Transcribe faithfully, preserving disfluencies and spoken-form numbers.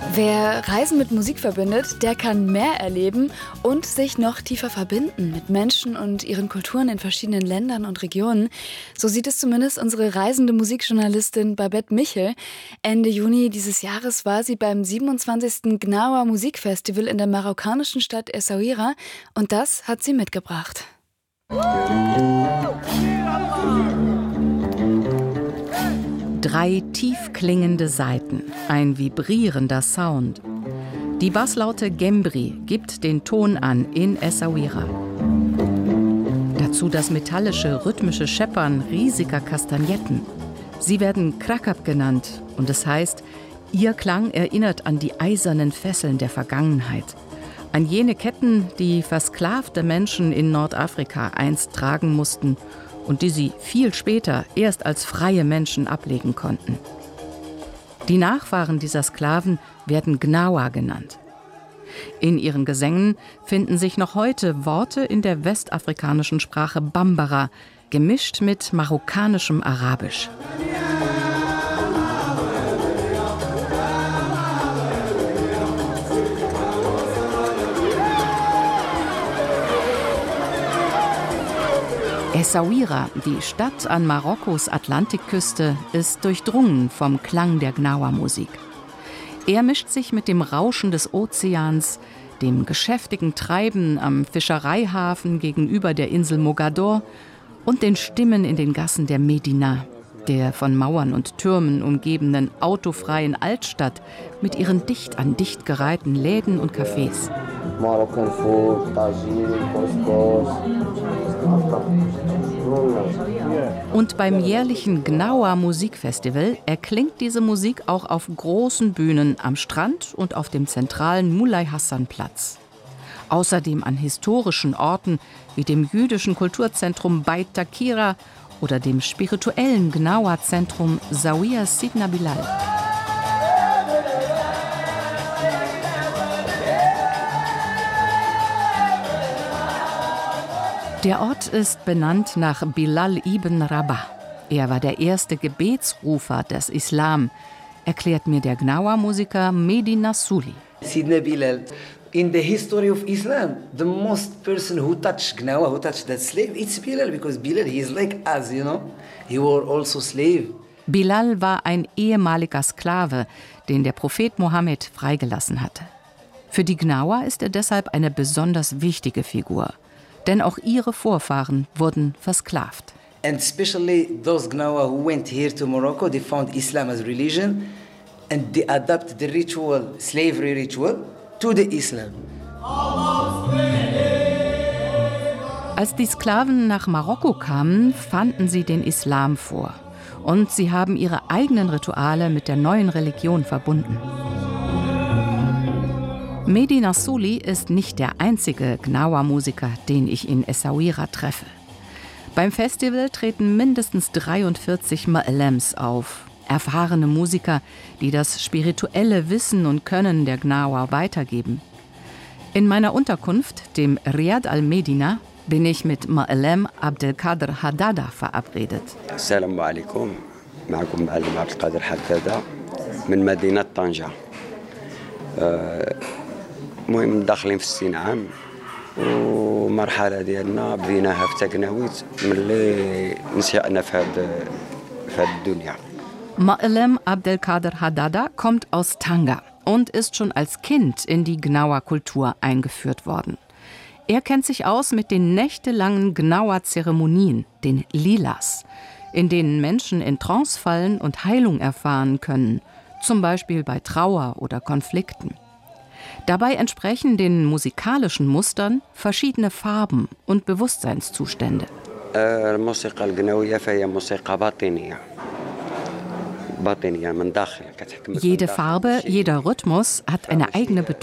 Wer Reisen mit Musik verbindet, der kann mehr erleben und sich noch tiefer verbinden mit Menschen und ihren Kulturen in verschiedenen Ländern und Regionen. So sieht es zumindest unsere reisende Musikjournalistin Babette Michel. Ende Juni dieses Jahres war sie beim siebenundzwanzigsten Gnawa Musikfestival in der marokkanischen Stadt Essaouira und das hat sie mitgebracht. Drei tief klingende Saiten, ein vibrierender Sound. Die Basslaute Gembri gibt den Ton an in Essaouira. Dazu das metallische, rhythmische Scheppern riesiger Kastagnetten. Sie werden Krakab genannt und es heißt, ihr Klang erinnert an die eisernen Fesseln der Vergangenheit. An jene Ketten, die versklavte Menschen in Nordafrika einst tragen mussten und die sie viel später erst als freie Menschen ablegen konnten. Die Nachfahren dieser Sklaven werden Gnawa genannt. In ihren Gesängen finden sich noch heute Worte in der westafrikanischen Sprache Bambara, gemischt mit marokkanischem Arabisch. Essaouira, die Stadt an Marokkos Atlantikküste, ist durchdrungen vom Klang der Gnawa-Musik. Er mischt sich mit dem Rauschen des Ozeans, dem geschäftigen Treiben am Fischereihafen gegenüber der Insel Mogador und den Stimmen in den Gassen der Medina, der von Mauern und Türmen umgebenen autofreien Altstadt mit ihren dicht an dicht gereihten Läden und Cafés. Moroccan food, tagine, couscous. Und beim jährlichen Gnawa Musikfestival erklingt diese Musik auch auf großen Bühnen am Strand und auf dem zentralen Mulay Hassan Platz. Außerdem an historischen Orten wie dem jüdischen Kulturzentrum Beit Takira oder dem spirituellen Gnawa-Zentrum Zawiya Sidna Bilal. Der Ort ist benannt nach Bilal ibn Rabah. Er war der erste Gebetsrufer des Islam, erklärt mir der Gnawa-Musiker Mehdi Nassuli. Sidna Bilal. In the history of Islam, the most person who touched Gnawa, who touched that slave, it's Bilal, because Bilal, he is like us, you know. He were also slave. Bilal war ein ehemaliger Sklave, den der Prophet Mohammed freigelassen hatte. Für die Gnawa ist er deshalb eine besonders wichtige Figur. Denn auch ihre Vorfahren wurden versklavt. And especially those Gnawa who went here to Morocco, they found Islam as religion and they adapted the ritual, slavery ritual, to the Islam. Als die Sklaven nach Marokko kamen, fanden sie den Islam vor. Und sie haben ihre eigenen Rituale mit der neuen Religion verbunden. Mehdi Nassuli ist nicht der einzige Gnawa-Musiker, den ich in Essaouira treffe. Beim Festival treten mindestens dreiundvierzig Ma'alems auf, erfahrene Musiker, die das spirituelle Wissen und Können der Gnawa weitergeben. In meiner Unterkunft, dem Riad al-Medina, bin ich mit Ma'alem Abdelkader Haddada verabredet. Assalamu alaikum, ma'akum Ma'alem Abdelkader Haddada, min Medina Tanja. المهم داخلين في السين عام ومرحلة ديالنا بديناها في تقناويت ملي نشأنا في هاد في هاد الدنيا. Ma'alem Abdelkader Haddada kommt aus Tanga und ist schon als Kind in die Gnawa-Kultur eingeführt worden. Er kennt sich aus mit den nächtelangen Gnawa-Zeremonien, den Lilas, in denen Menschen in Trance fallen und Heilung erfahren können, zum Beispiel bei Trauer oder Konflikten. Dabei entsprechen den musikalischen Mustern verschiedene Farben und Bewusstseinszustände. Jede Farbe, jeder Rhythmus hat eine eigene Bedeutung.